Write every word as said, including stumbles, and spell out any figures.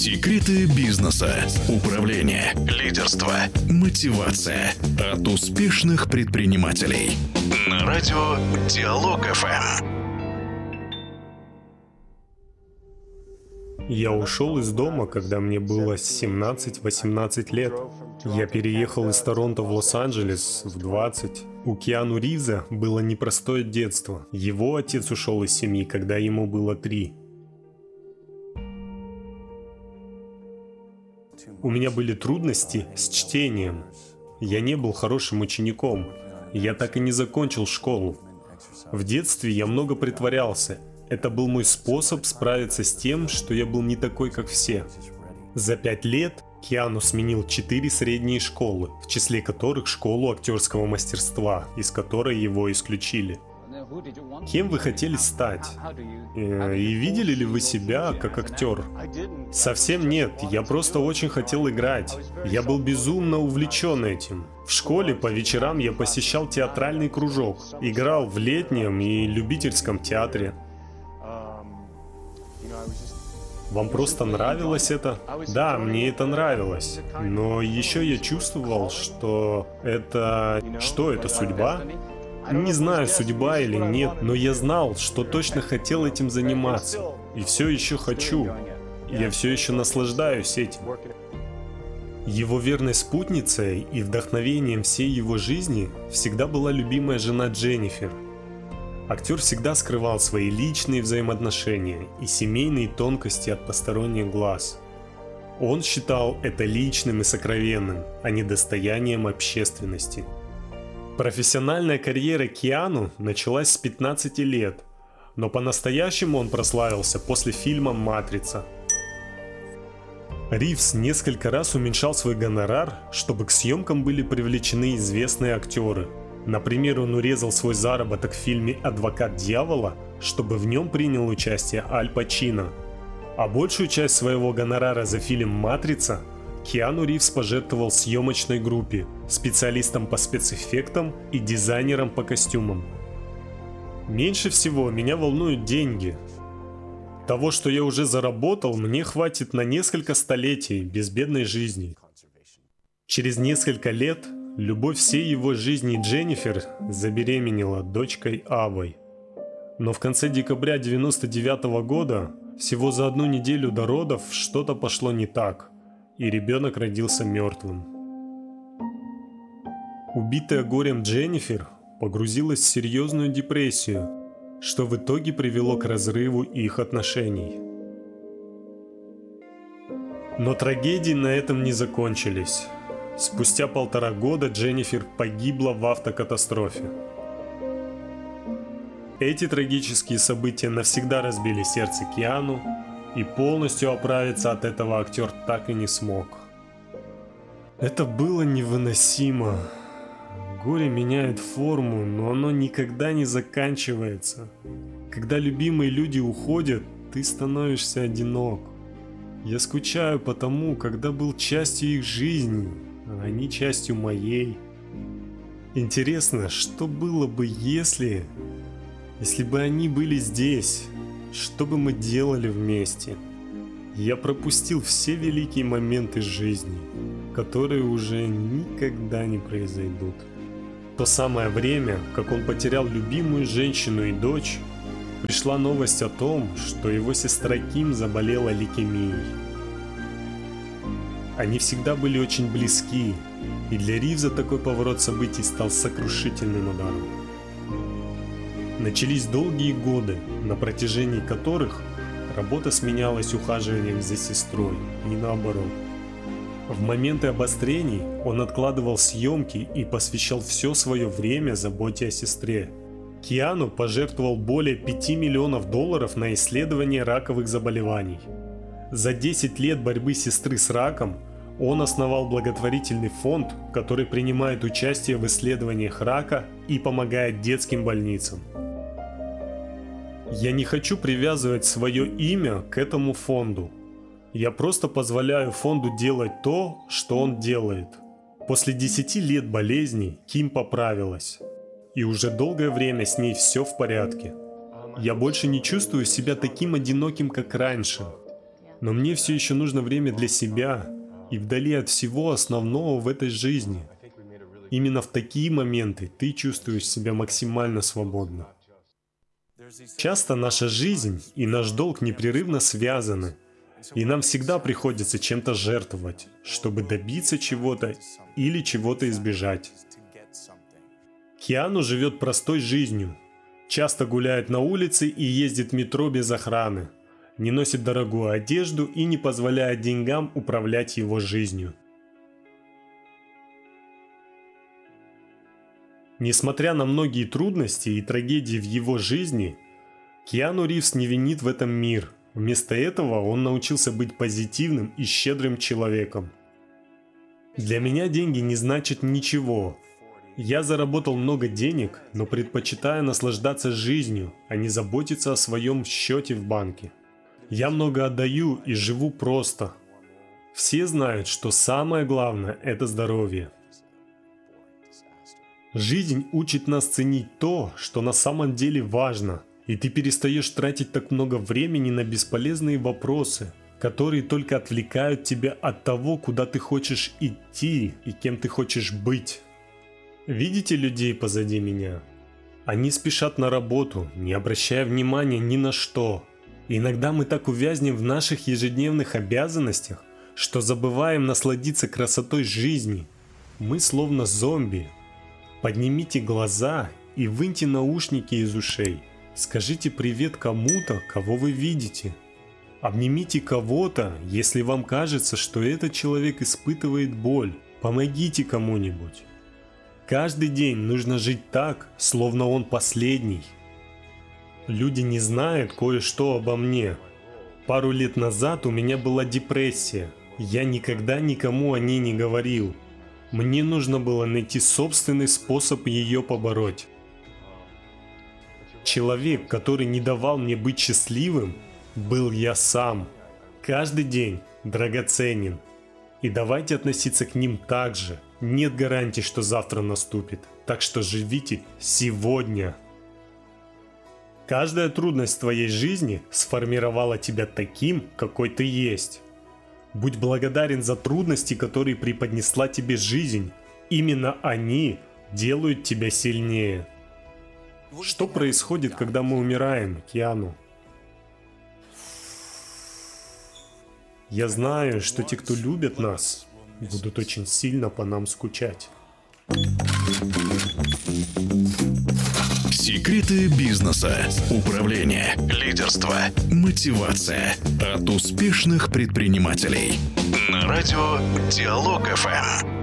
Секреты бизнеса, управления, лидерства, мотивация от успешных предпринимателей. На радио Диалог эф эм. Я ушел из дома, когда мне было семнадцать-восемнадцать лет. Я переехал из Торонто в Лос-Анджелес в двадцать. У Киану Ривза было непростое детство. Его отец ушел из семьи, когда ему было три. У меня были трудности с чтением. Я не был хорошим учеником. Я так и не закончил школу. В детстве я много притворялся. Это был мой способ справиться с тем, что я был не такой, как все. За пять лет Киану сменил четыре средние школы, в числе которых школу актерского мастерства, из которой его исключили. Кем вы хотели стать? И видели ли вы себя как актер? Совсем нет, я просто очень хотел играть. Я был безумно увлечен этим. В школе по вечерам я посещал театральный кружок, играл в летнем и любительском театре. Вам просто нравилось это? Да, мне это нравилось. Но еще я чувствовал, что это... Что это, судьба? Не знаю, судьба или нет, но я знал, что точно хотел этим заниматься. И все еще хочу. Я все еще наслаждаюсь этим. Его верной спутницей и вдохновением всей его жизни всегда была любимая жена Дженнифер. Актер всегда скрывал свои личные взаимоотношения и семейные тонкости от посторонних глаз. Он считал это личным и сокровенным, а не достоянием общественности. Профессиональная карьера Киану началась с пятнадцати лет, но по-настоящему он прославился после фильма «Матрица». Ривз несколько раз уменьшал свой гонорар, чтобы к съемкам были привлечены известные актеры. Например, он урезал свой заработок в фильме «Адвокат дьявола», чтобы в нем принял участие Аль Пачино. А большую часть своего гонорара за фильм «Матрица» Киану Ривз пожертвовал съемочной группе, специалистам по спецэффектам и дизайнерам по костюмам. Меньше всего меня волнуют деньги. Того, что я уже заработал, мне хватит на несколько столетий безбедной жизни. Через несколько лет любовь всей его жизни Дженнифер забеременела дочкой Авой. Но в конце декабря девяносто девятого года, всего за одну неделю до родов, что-то пошло не так, и ребенок родился мертвым. Убитая горем Дженнифер погрузилась в серьезную депрессию, что в итоге привело к разрыву их отношений. Но трагедии на этом не закончились. Спустя полтора года Дженнифер погибла в автокатастрофе. Эти трагические события навсегда разбили сердце Киану, и полностью оправиться от этого актер так и не смог. Это было невыносимо. Горе меняет форму, но оно никогда не заканчивается. Когда любимые люди уходят, ты становишься одинок. Я скучаю по тому, когда был частью их жизни, а они частью моей. Интересно, что было бы, если... Если бы они были здесь, что бы мы делали вместе? Я пропустил все великие моменты жизни, которые уже никогда не произойдут. В то самое время, как он потерял любимую женщину и дочь, пришла новость о том, что его сестра Ким заболела лейкемией. Они всегда были очень близки, и для Ривза такой поворот событий стал сокрушительным ударом. Начались долгие годы, на протяжении которых работа сменялась ухаживанием за сестрой и наоборот. В моменты обострений он откладывал съемки и посвящал все свое время заботе о сестре. Киану пожертвовал более пяти миллионов долларов на исследование раковых заболеваний. За десять лет борьбы сестры с раком он основал благотворительный фонд, который принимает участие в исследованиях рака и помогает детским больницам. Я не хочу привязывать свое имя к этому фонду. Я просто позволяю фонду делать то, что он делает. После десяти лет болезни Ким поправилась. И уже долгое время с ней все в порядке. Я больше не чувствую себя таким одиноким, как раньше. Но мне все еще нужно время для себя и вдали от всего основного в этой жизни. Именно в такие моменты ты чувствуешь себя максимально свободно. Часто наша жизнь и наш долг непрерывно связаны, и нам всегда приходится чем-то жертвовать, чтобы добиться чего-то или чего-то избежать. Киану живет простой жизнью, часто гуляет на улице и ездит в метро без охраны, не носит дорогую одежду и не позволяет деньгам управлять его жизнью. Несмотря на многие трудности и трагедии в его жизни, Киану Ривз не винит в этом мир. Вместо этого он научился быть позитивным и щедрым человеком. Для меня деньги не значат ничего. Я заработал много денег, но предпочитаю наслаждаться жизнью, а не заботиться о своем счете в банке. Я много отдаю и живу просто. Все знают, что самое главное – это здоровье. Жизнь учит нас ценить то, что на самом деле важно, и ты перестаешь тратить так много времени на бесполезные вопросы, которые только отвлекают тебя от того, куда ты хочешь идти и кем ты хочешь быть. Видите людей позади меня? Они спешат на работу, не обращая внимания ни на что. И иногда мы так увязнем в наших ежедневных обязанностях, что забываем насладиться красотой жизни. Мы словно зомби. Поднимите глаза и выньте наушники из ушей. Скажите привет кому-то, кого вы видите. Обнимите кого-то, если вам кажется, что этот человек испытывает боль. Помогите кому-нибудь. Каждый день нужно жить так, словно он последний. Люди не знают кое-что обо мне. Пару лет назад у меня была депрессия. Я никогда никому о ней не говорил. Мне нужно было найти собственный способ ее побороть. Человек, который не давал мне быть счастливым, был я сам. Каждый день драгоценен. И давайте относиться к ним так же. Нет гарантии, что завтра наступит. Так что живите сегодня. Каждая трудность в твоей жизни сформировала тебя таким, какой ты есть. Будь благодарен за трудности, которые преподнесла тебе жизнь. Именно они делают тебя сильнее. Что происходит, когда мы умираем, Киану? Я знаю, что те, кто любят нас, будут очень сильно по нам скучать. Секреты бизнеса, управления, лидерства, мотивация от успешных предпринимателей. На радио Диалог эф эм.